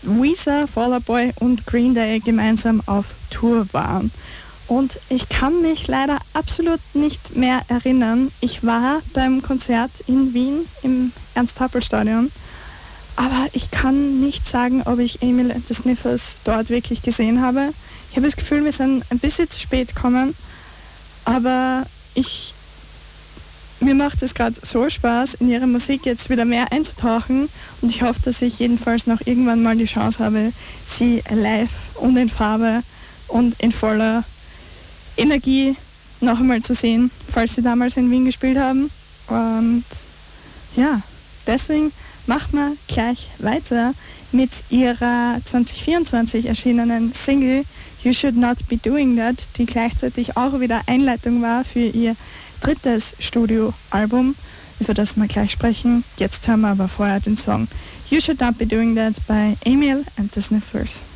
Weezer, Fall Out Boy und Green Day gemeinsam auf Tour waren. Und ich kann mich leider absolut nicht mehr erinnern. Ich war beim Konzert in Wien im Ernst-Happel-Stadion, aber ich kann nicht sagen, ob ich Emil and the Sniffers dort wirklich gesehen habe. Ich habe das Gefühl, wir sind ein bisschen zu spät gekommen, aber mir macht es gerade so Spaß, in ihre Musik jetzt wieder mehr einzutauchen, und ich hoffe, dass ich jedenfalls noch irgendwann mal die Chance habe, sie live und in Farbe und in voller Energie noch einmal zu sehen, falls sie damals in Wien gespielt haben. Und ja, deswegen machen wir gleich weiter mit ihrer 2024 erschienenen Single You Should Not Be Doing That, die gleichzeitig auch wieder Einleitung war für ihr drittes Studioalbum, über das wir gleich sprechen. Jetzt hören wir aber vorher den Song You Should Not Be Doing That bei Emil and the Sniffers.